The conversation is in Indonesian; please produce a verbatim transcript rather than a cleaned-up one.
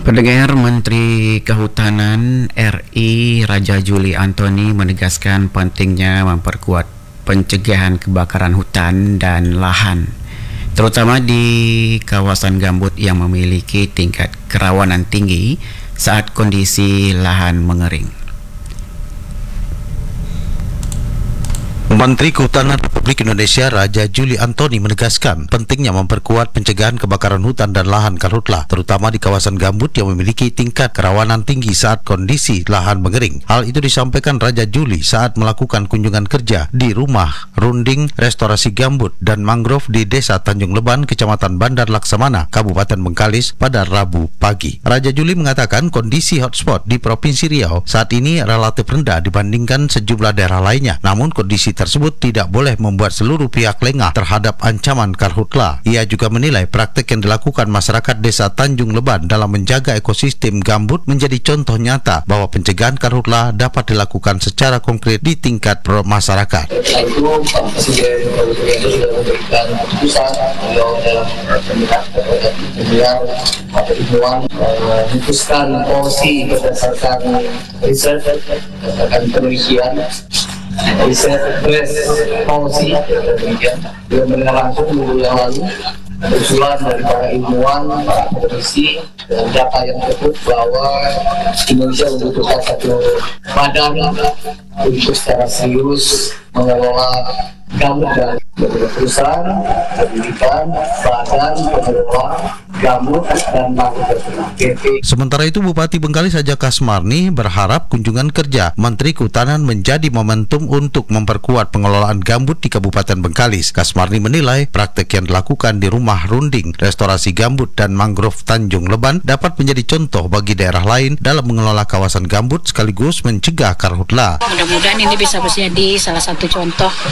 Pendengar, Menteri Kehutanan R I Raja Juli Antoni menegaskan pentingnya memperkuat pencegahan kebakaran hutan dan lahan, terutama di kawasan gambut yang memiliki tingkat kerawanan tinggi saat kondisi lahan mengering. Menteri Kehutanan Republik Indonesia Raja Juli Antoni menegaskan pentingnya memperkuat pencegahan kebakaran hutan dan lahan karhutla, terutama di kawasan gambut yang memiliki tingkat kerawanan tinggi saat kondisi lahan mengering. Hal itu disampaikan Raja Juli saat melakukan kunjungan kerja di rumah runding restorasi gambut dan mangrove di Desa Tanjung Leban, Kecamatan Bandar Laksamana, Kabupaten Bengkalis pada Rabu pagi. Raja Juli mengatakan kondisi hotspot di Provinsi Riau saat ini relatif rendah dibandingkan sejumlah daerah lainnya, namun kondisi tersebut tidak boleh membuat seluruh pihak lengah terhadap ancaman karhutla. Ia juga menilai praktek yang dilakukan masyarakat Desa Tanjung Leban dalam menjaga ekosistem gambut menjadi contoh nyata bahwa pencegahan karhutla dapat dilakukan secara konkret di tingkat masyarakat. Itu Presiden sudah memberikan keputusan beliau dalam kemudian atau himbauan memutuskan polisi berdasarkan riset berdasarkan penelitian riset press policy demikian yang mendengar langsung minggu yang lalu usulan dari para ilmuwan, para akademisi dan data yang tersebut bahwa Indonesia membutuhkan satu badan untuk secara serius mengelola gambut dan perusahaan, pendidikan, badan pengelola gambut dan mangrove. Sementara itu, Bupati Bengkalis Haja Kasmarni berharap kunjungan kerja Menteri Kehutanan menjadi momentum untuk memperkuat pengelolaan gambut di Kabupaten Bengkalis. Kasmarni menilai praktek yang dilakukan di rumah runding restorasi gambut dan mangrove Tanjung Leban dapat menjadi contoh bagi daerah lain dalam mengelola kawasan gambut sekaligus mencegah karhutla. Mudah-mudahan ini bisa menjadi salah satu contoh